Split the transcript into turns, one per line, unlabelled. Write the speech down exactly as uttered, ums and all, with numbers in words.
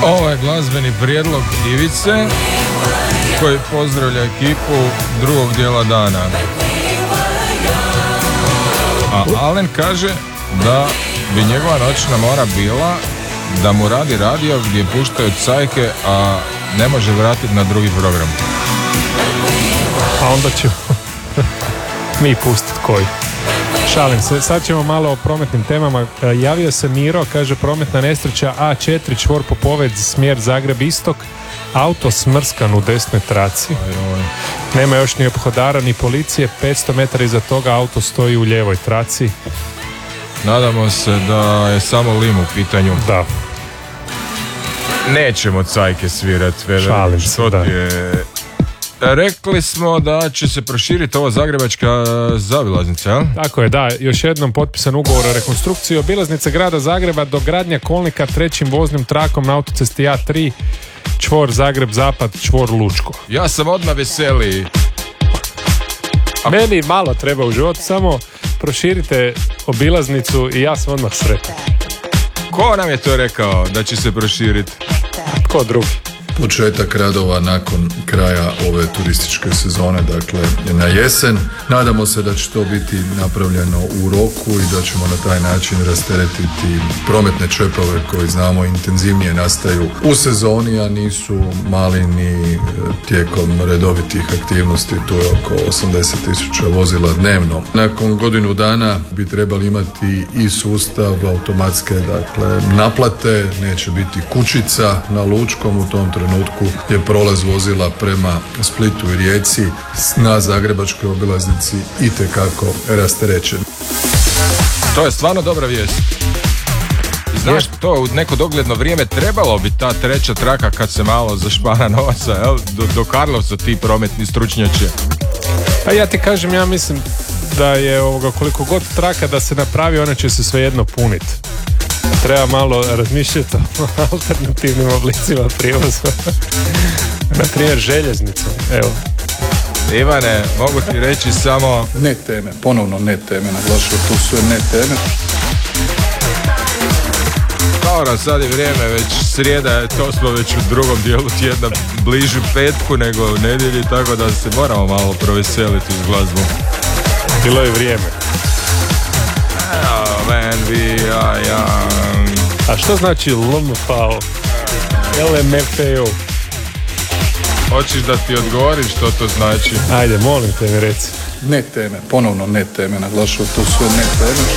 Ovo je glazbeni prijedlog Ivice koji pozdravlja ekipu drugog dijela dana. A Alen kaže da bi njegova noćna mora bila da mu radi radio gdje puštaju cajke, a ne može vratiti na drugi program.
A onda ćemo mi pustiti koji. Šalim se, sad ćemo malo o prometnim temama. Javio se Miro, kaže prometna nesreća A četiri čvor Popovec, smjer Zagreb istok, auto smrskan u desnoj traci. Nema još ni ophodara ni policije, petsto metara iza toga auto stoji u lijevoj traci.
Nadamo se da je samo lim u pitanju.
Da.
Nećemo cajke svirat,
Šalim se,
što
da.
je... Rekli smo da će se proširiti ova zagrebačka zaobilaznica, jel?
Tako je, da. Još jednom potpisan ugovor o rekonstrukciji obilaznice grada Zagreba do gradnja kolnika trećim voznim trakom na autocesti A tri, čvor Zagreb-Zapad, čvor Lučko.
Ja sam odmah veseliji.
A meni malo treba u životu, samo proširite obilaznicu i ja sam odmah sretan.
Ko nam je to rekao da će se proširiti?
Ko drugi?
Početak radova nakon kraja ove turističke sezone, dakle na jesen. Nadamo se da će to biti napravljeno u roku i da ćemo na taj način rasteretiti prometne čepove koji znamo intenzivnije nastaju u sezoni, a nisu mali ni tijekom redovitih aktivnosti. Tu je oko osamdeset tisuća vozila dnevno. Nakon godinu dana bi trebali imati i sustav automatske, dakle, naplate, neće biti kućica na Lučkom. U tom trenutku je prolaz vozila prema Splitu i Rijeci na zagrebačkoj obilaznici itekako rasterećen.
To je stvarno dobra vijest. Znaš, to u neko dogledno vrijeme trebalo bi ta treća traka kad se malo zašpara novaca, jel? Do, do Karlovca ti prometni stručnjače.
Pa ja ti kažem, ja mislim da je ovoga koliko god traka da se napravi, ona će se svejedno puniti. Treba malo razmišljati o alternativnim oblicima prijevoza. Na primjer željeznicom, evo.
Ivane, mogu ti reći samo...
Ne teme, ponovno ne teme, naglašao, tu su ne teme.
Dobro, sad je vrijeme, već srijeda, to smo već u drugom dijelu tjedna, bližu petku nego nedjelji, tako da se moramo malo proveseliti uz glazbu.
Bilo je vrijeme.
Oh man, we are young.
A što znači L M F A O? L M F A O?
Hoćeš da ti odgovorim što to znači?
Ajde, molim te mi reci.
Ne teme, ponovno ne teme, naglašao, tu su ne teme.